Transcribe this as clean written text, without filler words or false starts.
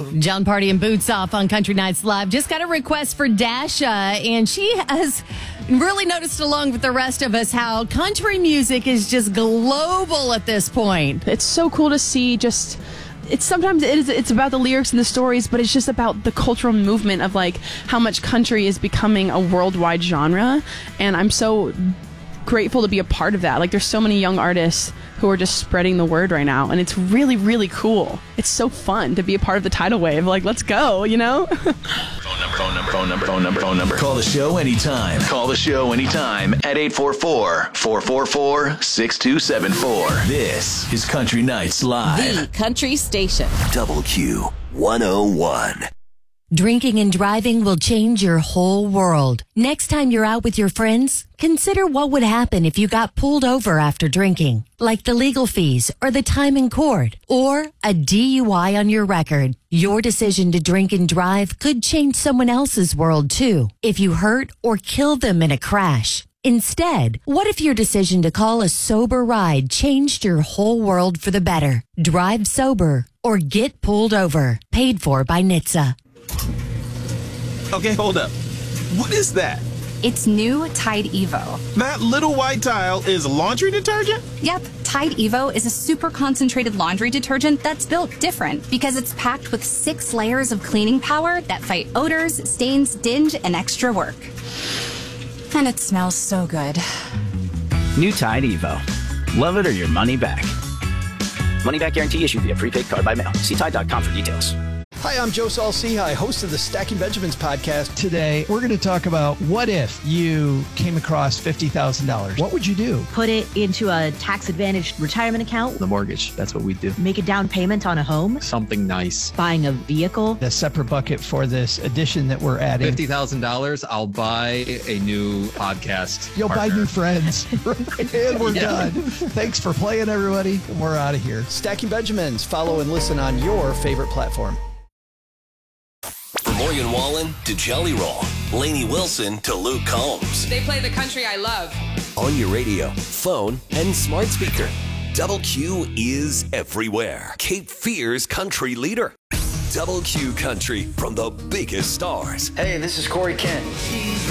John Party and Boots Off on Country Nights Live. Just got a request for Dasha, and she has really noticed along with the rest of us how country music is just global at this point. It's so cool to see sometimes it's about the lyrics and the stories, but it's just about the cultural movement of like how much country is becoming a worldwide genre. And I'm so grateful to be a part of that. Like there's so many young artists who are just spreading the word right now, and it's really, really cool. It's so fun to be a part of the tidal wave. Like, let's go, you know? Phone number. Call the show anytime. Call the show anytime at 844-444-6274. This is Country Nights Live. The country station. Double Q 101. Drinking and driving will change your whole world. Next time you're out with your friends, consider what would happen if you got pulled over after drinking, like the legal fees or the time in court or a DUI on your record. Your decision to drink and drive could change someone else's world too, if you hurt or kill them in a crash. Instead, what if your decision to call a sober ride changed your whole world for the better? Drive sober or get pulled over. Paid for by NHTSA. Okay, hold up. What is that? It's new Tide Evo. That little white tile is laundry detergent? Yep, Tide Evo is a super concentrated laundry detergent that's built different because it's packed with 6 layers of cleaning power that fight odors, stains, dinge, and extra work. And it smells so good. New Tide Evo. Love it or your money back. Money back guarantee issued via prepaid card by mail. See Tide.com for details. Hi, I'm Joe Saul-Sehy, host of the Stacking Benjamins podcast. Today, we're going to talk about what if you came across $50,000? What would you do? Put it into a tax-advantaged retirement account. The mortgage, that's what we do. Make a down payment on a home. Something nice. Buying a vehicle. A separate bucket for this addition that we're adding. $50,000, I'll buy a new podcast You'll partner. buy new friends. And we're done. Thanks for playing, everybody. And we're out of here. Stacking Benjamins. Follow and listen on your favorite platform. Morgan Wallen to Jelly Roll. Lainey Wilson to Luke Combs. They play the country I love. On your radio, phone, and smart speaker. Double Q is everywhere. Cape Fear's country leader. Double Q Country from the biggest stars. Hey, this is Corey Kent.